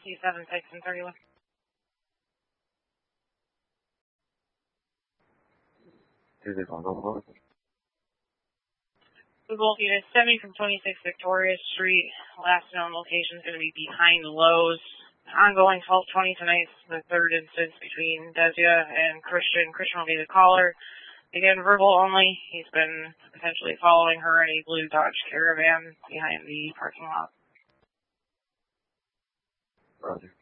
C7, 6, and 31. We will get a 70 from 26 Victoria Street. Last known location is going to be behind Lowe's. Ongoing 1220 tonight, the third instance between Desia and Christian. Christian will be the caller. Again, verbal only. He's been potentially following her in a blue Dodge Caravan behind the parking lot. Roger.